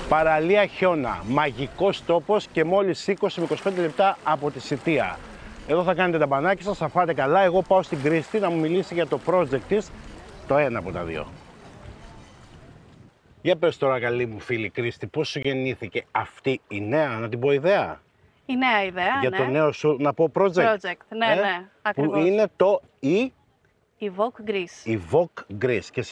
Παραλία Χιώνα, μαγικός τόπος και μόλις 20 με 25 λεπτά από τη Σιτία. Εδώ θα κάνετε τα μπανάκια σας, θα φάτε καλά. Εγώ πάω στην Κρίστη να μου μιλήσει για το project της, το ένα από τα δύο. Για πες τώρα, καλή μου φίλη Κρίστη, πώς σου γεννήθηκε αυτή η νέα, να την πω, ιδέα? Η νέα ιδέα, Για ναι. το νέο σου, να πω, project. Ναι, ναι, ακριβώς. Που είναι το Η Vogue Greece. η Vogue Greece. Και